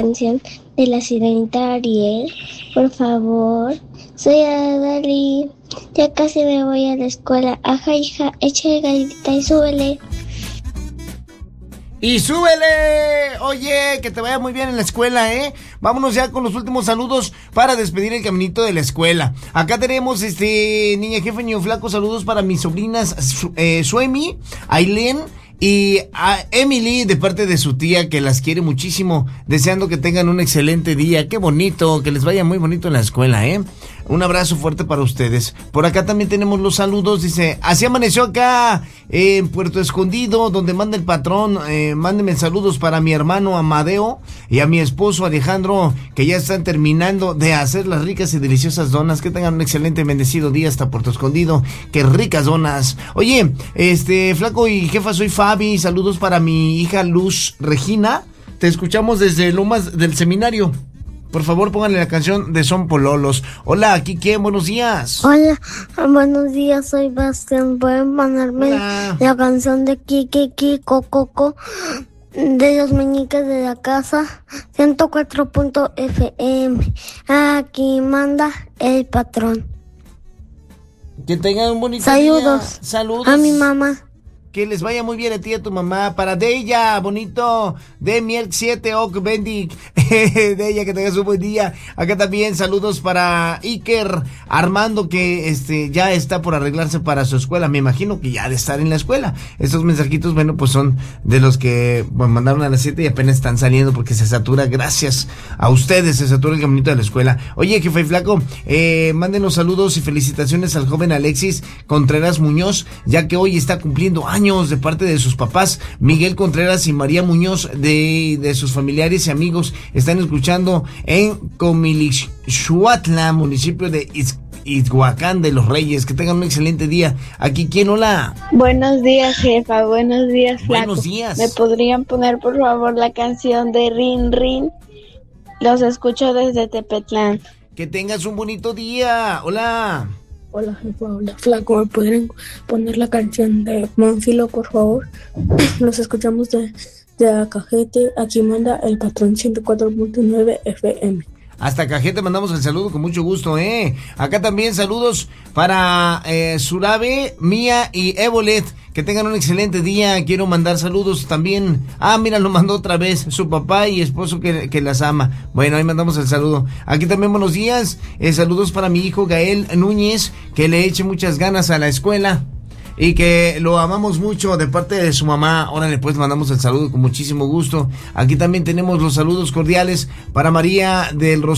canción de la sirenita Ariel, por favor. Soy Adali, ya casi me voy a la escuela. Ajá, hija, échale galletita y súbele. ¡Y súbele! Oye, que te vaya muy bien en la escuela, ¿eh? Vámonos ya con los últimos saludos para despedir el caminito de la escuela. Acá tenemos, niña jefe, niño flaco, saludos para mis sobrinas Suemi, Ailén y a Emily de parte de su tía que las quiere muchísimo, deseando que tengan un excelente día. Qué bonito, que les vaya muy bonito en la escuela, ¿eh? Un abrazo fuerte para ustedes. Por acá también tenemos los saludos. Dice, así amaneció acá en Puerto Escondido, donde manda el patrón. Mándenme saludos para mi hermano Amadeo y a mi esposo Alejandro, que ya están terminando de hacer las ricas y deliciosas donas. Que tengan un excelente bendecido día hasta Puerto Escondido. Qué ricas donas. Oye, flaco y jefa, soy Fabi. Saludos para mi hija Luz Regina. Te escuchamos desde Lomas del Seminario. Por favor, pónganle la canción de Son Pololos. Hola, aquí quién, buenos días. Hola, buenos días, soy Bastián. ¿Pueden ponerme la canción de Kiki Coco de los meñiques de la casa? 104.fm. Aquí manda el patrón. Que tengan un bonito día. Saludos a mi mamá. Que les vaya muy bien a ti y a tu mamá. Para Deya, bonito. De Miel 7, Ok Bendic. Deya, que tengas un buen día. Acá también saludos para Iker Armando, que ya está por arreglarse para su escuela. Me imagino que ya ha de estar en la escuela. Estos mensajitos, bueno, pues son de los que mandaron a las 7 y apenas están saliendo porque se satura. Gracias a ustedes, se satura el caminito de la escuela. Oye, jefe y flaco, mándenos saludos y felicitaciones al joven Alexis Contreras Muñoz, ya que hoy está cumpliendo años de parte de sus papás Miguel Contreras y María Muñoz, de sus familiares y amigos. Están escuchando en Comilixhuatla, municipio de Izhuacán de los Reyes. Que tengan un excelente día. Aquí quién, hola. Buenos días, jefa. Buenos días, flaco. Buenos días. ¿Me podrían poner por favor la canción de Rin Rin? Los escucho desde Tepetlán. Que tengas un bonito día. Hola. Hola, jefa, hola, flaco, ¿me podrían poner la canción de Manfilo, por favor? Los escuchamos de Cajete, aquí manda el patrón 104.9 FM. Hasta Cajete mandamos el saludo con mucho gusto, ¿eh? Acá también saludos para Surabe, Mía y Evolet. Que tengan un excelente día. Quiero mandar saludos también. Mira, lo mandó otra vez su papá y esposo que las ama. Bueno, ahí mandamos el saludo. Aquí también buenos días. Saludos para mi hijo Gael Núñez, que le eche muchas ganas a la escuela y que lo amamos mucho de parte de su mamá. Órale, pues mandamos el saludo con muchísimo gusto. Aquí también tenemos los saludos cordiales para María del Rosario.